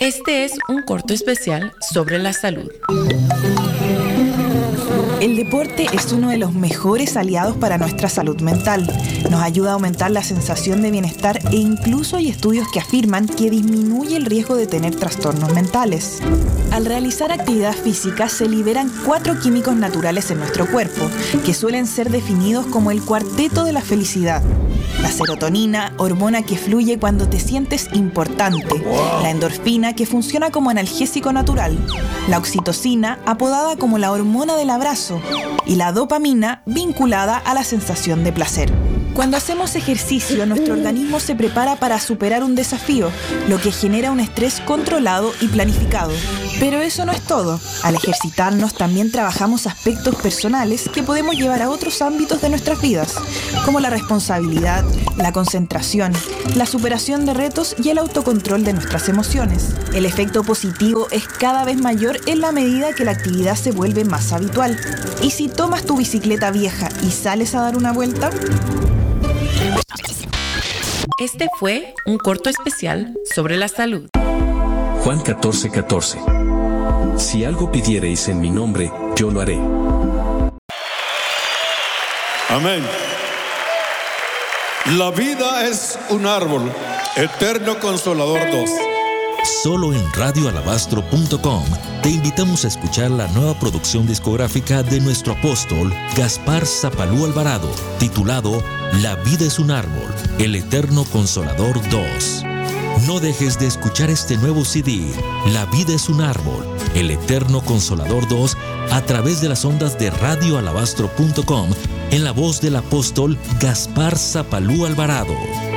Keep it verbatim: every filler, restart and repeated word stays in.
Este es un corto especial sobre la salud. El deporte es uno de los mejores aliados para nuestra salud mental. Nos ayuda a aumentar la sensación de bienestar e incluso hay estudios que afirman que disminuye el riesgo de tener trastornos mentales. Al realizar actividad física se liberan cuatro químicos naturales en nuestro cuerpo, que suelen ser definidos como el cuarteto de la felicidad. La serotonina, hormona que fluye cuando te sientes importante. La endorfina, que funciona como analgésico natural. La oxitocina, apodada como la hormona del abrazo. Y la dopamina, vinculada a la sensación de placer. Cuando hacemos ejercicio, nuestro organismo se prepara para superar un desafío, lo que genera un estrés controlado y planificado. Pero eso no es todo. Al ejercitarnos también trabajamos aspectos personales que podemos llevar a otros ámbitos de nuestras vidas, como la responsabilidad, la concentración, la superación de retos y el autocontrol de nuestras emociones. El efecto positivo es cada vez mayor en la medida que la actividad se vuelve más habitual. ¿Y si tomas tu bicicleta vieja y sales a dar una vuelta? Este fue un corto especial sobre la salud. Juan catorce catorce. Si algo pidiereis en mi nombre, yo lo haré. Amén. La vida es un árbol, Eterno Consolador dos. Solo en radio alabastro punto com te invitamos a escuchar la nueva producción discográfica de nuestro apóstol Gaspar Zapalú Alvarado, titulado La vida es un árbol, el Eterno Consolador dos. No dejes de escuchar este nuevo C D, La vida es un árbol, el Eterno Consolador dos, a través de las ondas de radio alabastro punto com, en la voz del apóstol Gaspar Zapalú Alvarado.